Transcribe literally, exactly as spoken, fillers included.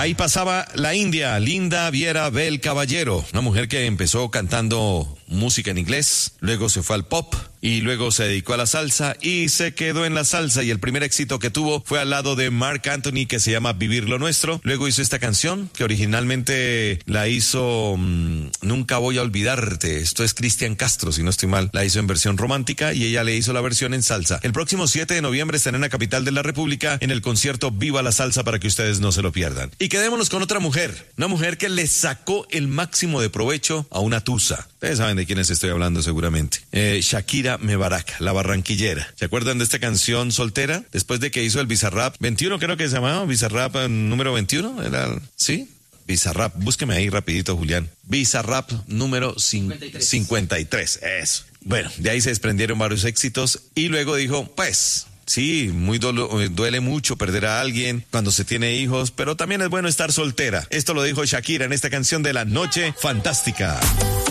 Ahí pasaba la India, Linda Viera Bel Caballero, una mujer que empezó cantando música en inglés, luego se fue al pop y luego se dedicó a la salsa y se quedó en la salsa, y el primer éxito que tuvo fue al lado de Marc Anthony, que se llama Vivir lo Nuestro. Luego hizo esta canción que originalmente la hizo mmm, Nunca Voy a Olvidarte. Esto es Cristian Castro, si no estoy mal. La hizo en versión romántica y ella le hizo la versión en salsa. El próximo siete de noviembre estará en la capital de la República en el concierto Viva la Salsa, para que ustedes no se lo pierdan. Y quedémonos con otra mujer, una mujer que le sacó el máximo de provecho a una tusa. Ustedes saben de quiénes estoy hablando seguramente. Eh, Shakira Mebarak, la barranquillera. ¿Se acuerdan de esta canción Soltera? Después de que hizo el Bizarrap veintiuno, creo que se llamaba Bizarrap número veintiuno, ¿era? ¿Sí? Bizarrap, búsqueme ahí rapidito, Julián. Bizarrap número cincuenta y tres. cincuenta y tres, eso. Bueno, de ahí se desprendieron varios éxitos y luego dijo, pues... Sí, muy dolo, duele mucho perder a alguien cuando se tiene hijos, pero también es bueno estar soltera. Esto lo dijo Shakira en esta canción de La Noche Fantástica.